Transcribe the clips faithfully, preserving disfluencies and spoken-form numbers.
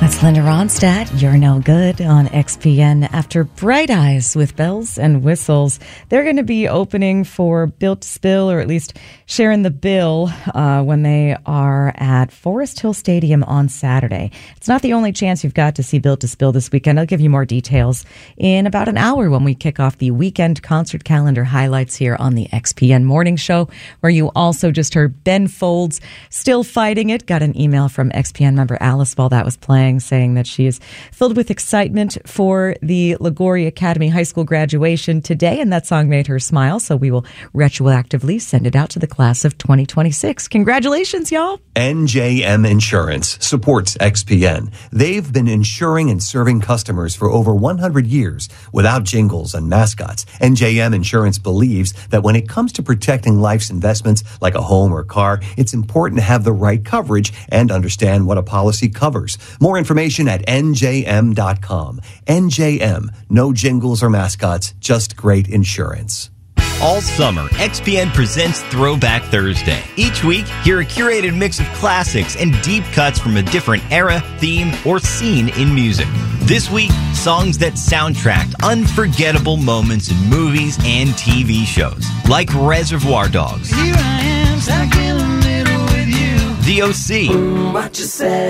That's Linda Ronstadt. You're no good on X P N. After Bright Eyes with Bells and Whistles, they're going to be opening for Built to Spill, or at least sharing the bill uh, when they are at Forest Hill Stadium on Saturday. It's not the only chance you've got to see Built to Spill this weekend. I'll give you more details in about an hour when we kick off the weekend concert calendar highlights here on the X P N Morning Show, where you also just heard Ben Folds, Still Fighting It. Got an email from X P N member Alice while that was playing, saying that she is filled with excitement for the LaGuardia Academy High School graduation today, and that song made her smile, so we will retroactively send it out to the class of twenty twenty-six. Congratulations, y'all. N J M Insurance supports X P N. They've been insuring and serving customers for over one hundred years without jingles and mascots. N J M Insurance believes that when it comes to protecting life's investments like a home or car, it's important to have the right coverage and understand what a policy covers. More information at N J M dot com. N J M, no jingles or mascots, just great insurance. All summer, X P N presents Throwback Thursday. Each week, hear a curated mix of classics and deep cuts from a different era, theme, or scene in music. This week, songs that soundtracked unforgettable moments in movies and T V shows, like Reservoir Dogs, Here I am, stuck in the middle with you. The O C, Ooh, what you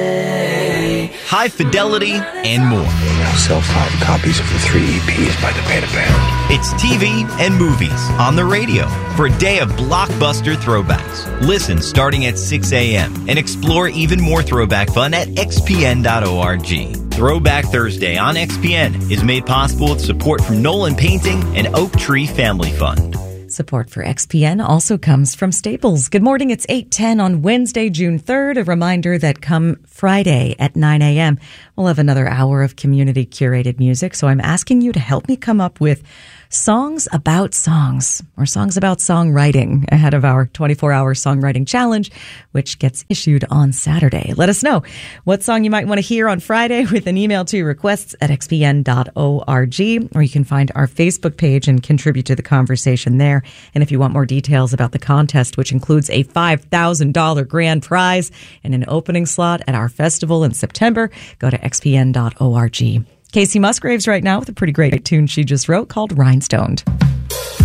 say? High Fidelity, and more. I'll sell five copies of the three E Ps by the pay to pound. It's T V and movies on the radio for a day of blockbuster throwbacks. Listen starting at six a.m. and explore even more throwback fun at X P N dot org. Throwback Thursday on X P N is made possible with support from Nolan Painting and Oak Tree Family Fund. Support for X P N also comes from Staples. Good morning. It's eight ten on Wednesday, June third. A reminder that come Friday at nine a.m., we'll have another hour of community curated music. So I'm asking you to help me come up with songs about songs, or songs about songwriting, ahead of our twenty-four hour songwriting challenge, which gets issued on Saturday. Let us know what song you might want to hear on Friday with an email to requests at X P N dot org, or you can find our Facebook page and contribute to the conversation there. And if you want more details about the contest, which includes a five thousand dollars grand prize and an opening slot at our festival in September, go to X P N dot org. Casey Musgraves right now with a pretty great tune she just wrote called Rhinestoned.